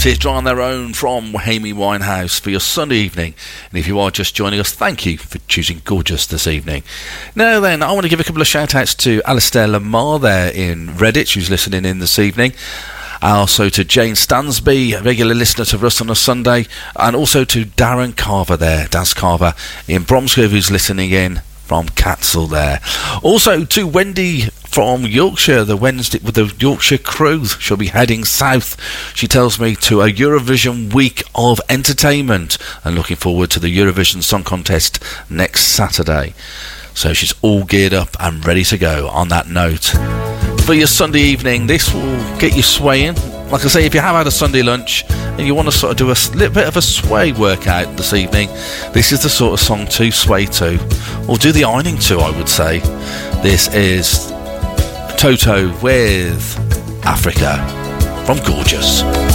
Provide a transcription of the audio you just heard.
Teardry on Their Own from Amy Winehouse for your Sunday evening. And if you are just joining us, thank you for choosing Gorgeous this evening. Now then, I want to give a couple of shout outs to Alistair Lamar there in Redditch, who's listening in this evening. Also to Jane Stansby, a regular listener to us on a Sunday, and also to Darren Carver there, Daz Carver in Bromsgrove, who's listening in from Catsall there. Also to Wendy from Yorkshire, the Wednesday with the Yorkshire crew. She'll be heading south, she tells me, to a Eurovision week of entertainment, and looking forward to the Eurovision Song Contest next Saturday. So she's all geared up and ready to go on that note. For your Sunday evening, this will get you swaying. Like I say, if you have had a Sunday lunch and you want to sort of do a little bit of a sway workout this evening, this is the sort of song to sway to, or do the ironing to, I would say. This is Toto with Africa from Gorgeous.